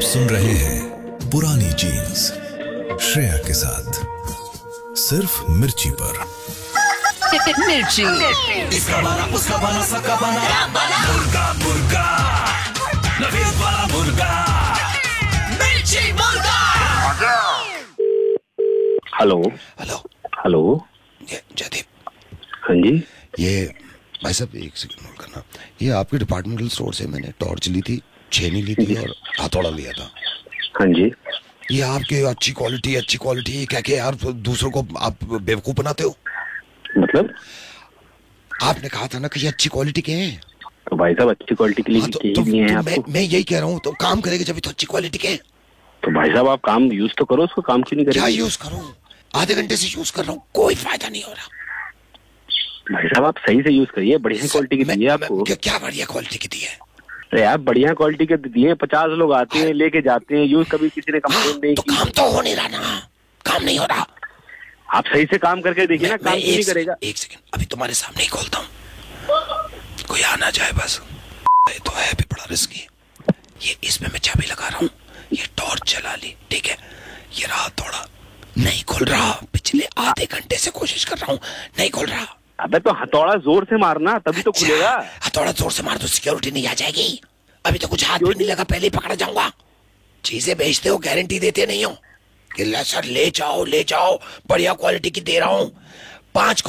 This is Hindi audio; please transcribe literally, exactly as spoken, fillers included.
सुन रहे हैं पुरानी जीन्स श्रेया के साथ सिर्फ मिर्ची पर। मिर्ची, इसका बना उसका बना सबका बना मुर्गा मुर्गा नवीन वाला मुर्गा मिर्ची मुर्गा। हेलो हेलो हेलो ये जयदीप, हाँ जी। ये भाई साहब एक सेकंड नोट करना। ये आपके डिपार्टमेंटल स्टोर से मैंने टॉर्च ली थी, छेनी ली थी और हथौड़ा लिया था। हाँ जी। ये आपके अच्छी क्वालिटी अच्छी क्वालिटी क्या क्या यार दूसरों को आप बेवकूफ बनाते हो। मतलब आपने कहा था ना कि ये अच्छी क्वालिटी के हैं। तो भाई साहब अच्छी क्वालिटी के लिए हाँ, तो, चाहिए तो, भी हैं तो आपको। मैं, मैं यही कह रहा हूँ, तो काम करेगा जब तो अच्छी क्वालिटी के हैं। तो भाई साहब आप काम यूज तो करो, उसको काम क्यों नहीं क्या करेंगे? यूज करूँ? आधे घंटे से यूज कर रहा हूँ, कोई फायदा नहीं हो रहा। भाई साहब आप सही से यूज करिए, बढ़िया क्वालिटी की दिए आपको। क्या, क्या बढ़िया क्वालिटी की दी है? अरे आप बढ़िया क्वालिटी के दिए, पचास लोग आते हैं लेके जाते हैं, यूज कभी किसी ने कंप्लेन नहीं तो की। काम तो हो नहीं रहा ना, काम नहीं हो रहा। आप सही से काम करके देखिए ना, मैं- काम मैं क्यों नहीं एक करेगा? एक सेकंड, अभी तुम्हारे सामने ही खोलता हूँ, कोई आ ना जाए बस। ये तो है भी बड़ा रिस्की। ये इसमें मैं चाबी लगा रहा हूँ, ये टॉर्च जला ली, ठीक है। ये रहा थोड़ा, नहीं खुल रहा, पिछले आधे घंटे से कोशिश कर रहा हूँ, नहीं खुल रहा। अबे तो हथौड़ा जोर से मारना तभी तो खुलेगा। हथौड़ा जोर से मार तो सिक्योरिटी नहीं आ जाएगी। अभी तो कुछ हाथ भी नहीं लगा, पहले ही पकड़ा जाऊंगा। चीजें बेचते हो, गारंटी देते नहीं हो कि ले सर ले जाओ ले जाओ, बढ़िया क्वालिटी की दे रहा हूँ। पांच